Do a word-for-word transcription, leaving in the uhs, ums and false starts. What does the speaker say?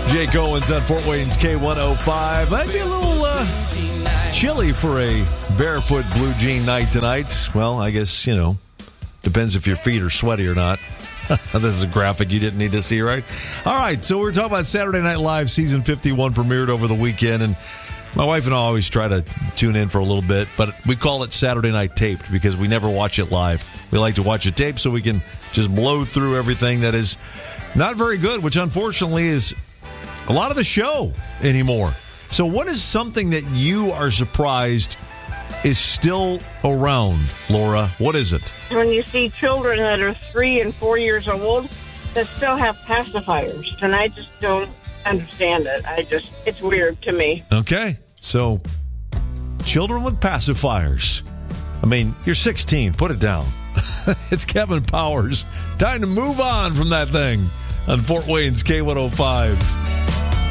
Jake Owens on Fort Wayne's K one oh five. Might be a little uh, chilly for a barefoot blue jean night tonight. Well, I guess, you know, depends if your feet are sweaty or not. This is a graphic you didn't need to see, right? All right, so we're talking about Saturday Night Live. Season fifty-one premiered over the weekend, and my wife and I always try to tune in for a little bit, but we call it Saturday Night Taped because we never watch it live. We like to watch it taped so we can just blow through everything that is not very good, which unfortunately is a lot of the show anymore. So what is something that you are surprised is still around, Laura? What is it? When you see children that are three and four years old that still have pacifiers, and I just don't understand it. I just, it's weird to me. Okay, so children with pacifiers. I mean, you're sixteen. Put it down. It's Kevin Powers. Time to move on from that thing on Fort Wayne's K one oh five.